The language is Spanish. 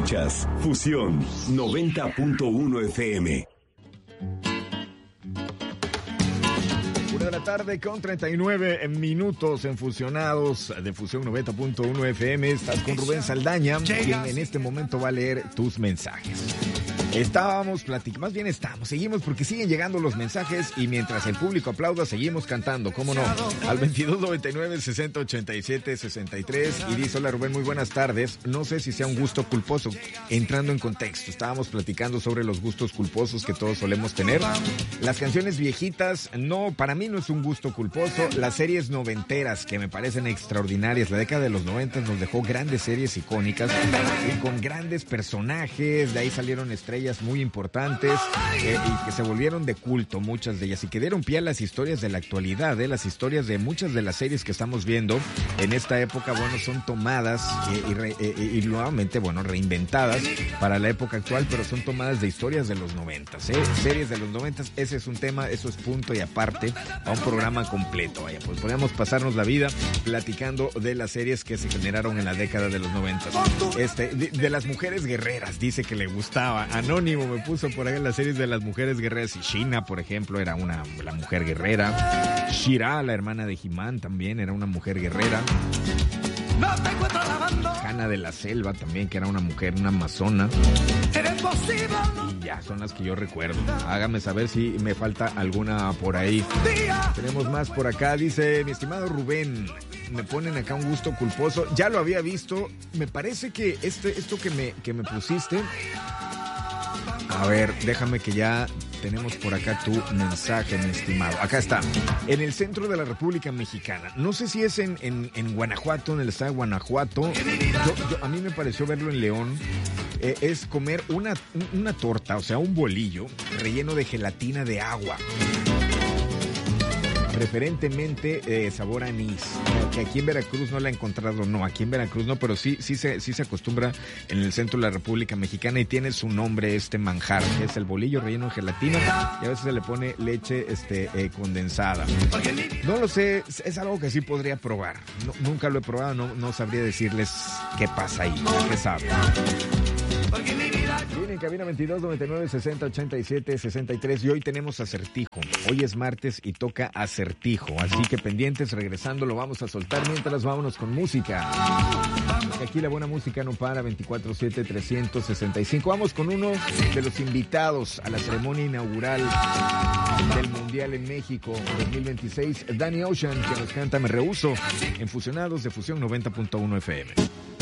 Escuchas Fusión 90.1 FM. 1:39 en Fusionados de Fusión 90.1 FM. Estás con Rubén Saldaña, quien en este momento va a leer tus mensajes. Seguimos porque siguen llegando los mensajes y mientras el público aplauda, seguimos cantando, ¿cómo no? Al 2299-6087-63 y dice: hola Rubén, muy buenas tardes. No sé si sea un gusto culposo. Entrando en contexto, estábamos platicando sobre los gustos culposos que todos solemos tener. Las canciones viejitas, no, para mí no es un gusto culposo. Las series noventeras, que me parecen extraordinarias. La década de los 90 nos dejó grandes series icónicas y con grandes personajes. De ahí salieron estrellas muy importantes y que se volvieron de culto, muchas de ellas, y que dieron pie a las historias de la actualidad, las historias de muchas de las series que estamos viendo en esta época, bueno, son tomadas y nuevamente, bueno, reinventadas para la época actual, pero son tomadas de historias de los 90, series de los 90. Ese es un tema, eso es punto y aparte a un programa completo. Vaya, pues podemos pasarnos la vida platicando de las series que se generaron en la década de los 90. De las mujeres guerreras, dice que le gustaba. Anónimo me puso por ahí las series de las mujeres guerreras. Y Sheena, por ejemplo, era la mujer guerrera. She-Ra, la hermana de He-Man, también era una mujer guerrera. Hanna de la Selva también, que era una mujer, una amazona. Y ya, son las que yo recuerdo. Hágame saber si me falta alguna por ahí. Tenemos más por acá. Dice: mi estimado Rubén, me ponen acá un gusto culposo. Ya lo había visto. Me parece que esto que me pusiste... A ver, déjame que ya tenemos por acá tu mensaje, mi estimado. Acá está. En el centro de la República Mexicana. No sé si es en Guanajuato, en el estado de Guanajuato. A mí me pareció verlo en León. Es comer una torta, o sea, un bolillo relleno de gelatina de agua. Preferentemente sabor anís, que aquí en Veracruz no la he encontrado. No, aquí en Veracruz no, pero sí se acostumbra en el centro de la República Mexicana y tiene su nombre este manjar, que es el bolillo relleno de gelatina y a veces se le pone leche condensada. No lo sé, es algo que sí podría probar. No, nunca lo he probado, no sabría decirles qué pasa ahí, qué sabe. Viene en cabina 22 99 60 87 63 y hoy tenemos acertijo. Hoy es martes y toca acertijo, así que pendientes, regresando lo vamos a soltar. Mientras, vámonos con música. Aquí la buena música no para. 24/7 365. Vamos con uno de los invitados a la ceremonia inaugural del Mundial en México 2026, Danny Ocean, que nos canta Me Rehuso, en Fusionados de Fusión 90.1 FM.